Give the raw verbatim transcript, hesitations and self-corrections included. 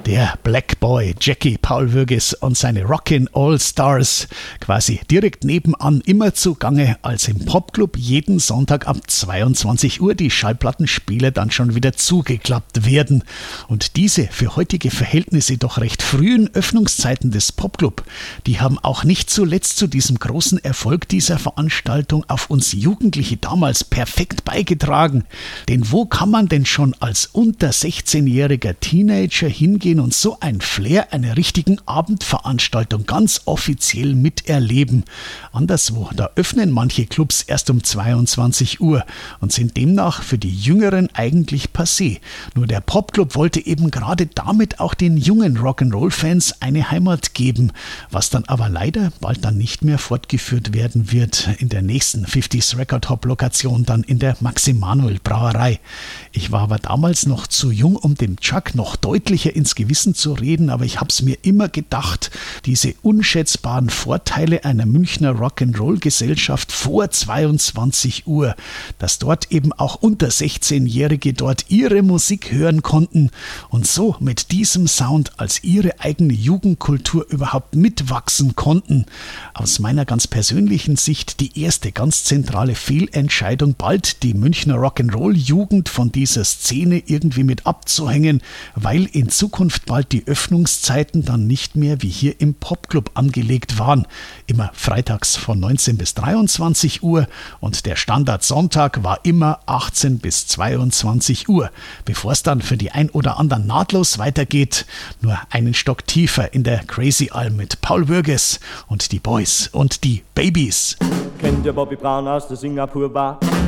Der Black Boy Jackie Paul Würges und seine Rockin' All Stars, quasi direkt nebenan immer zugange, als im Popclub jeden Sonntag ab zweiundzwanzig Uhr die Schallplattenspiele dann schon wieder zugeklappt werden. Und diese für heutige Verhältnisse doch recht frühen Öffnungszeiten des Popclub, die haben auch nicht zuletzt zu diesem großen Erfolg dieser Veranstaltung auf uns Jugendliche damals perfekt beigetragen. Denn wo kann man denn schon als unter sechzehnjähriger Teenager hingehen und so ein Flair einer richtigen Abendveranstaltung ganz offiziell miterleben? Anderswo, da öffnen manche Clubs erst um zweiundzwanzig Uhr und sind demnach für die Jüngeren eigentlich passé. Nur der Popclub wollte eben gerade damit auch den jungen Rock'n'Roll-Fans eine Heimat geben, was dann aber leider bald dann nicht mehr fortgeführt werden wird in der nächsten fünfziger Record Hop Lokation, dann in der Max-Emanuel Brauerei. Ich war aber damals noch zu jung, um dem Chuck noch deutlicher ins Gewissen zu reden, aber ich habe es mir immer gedacht, diese unschätzbaren Vorteile einer Münchner Rock'n'Roll-Gesellschaft vor zweiundzwanzig Uhr, dass dort eben auch unter sechzehnjährige dort ihre Musik hören konnten und so mit diesem Sound als ihre eigene Jugendkultur überhaupt mitwachsen konnten. Aus meiner ganz persönlichen Sicht die erste ganz zentrale Fehlentscheidung, bald die Münchner Rock'n'Roll-Jugend von dieser Szene irgendwie mit abzuhängen, weil in Zukunft bald die Öffnungszeiten dann nicht mehr wie hier im Popclub angelegt waren. Immer freitags von neunzehn bis dreiundzwanzig Uhr und der Standardsonntag war immer achtzehn bis zweiundzwanzig Uhr, bevor es dann für die ein oder anderen nahtlos weitergeht. Nur einen Stock tiefer in der Crazy Alm mit Paul Würges und die Boys und die Babies. Kennt ihr Bobby Brown aus der Singapur Bar?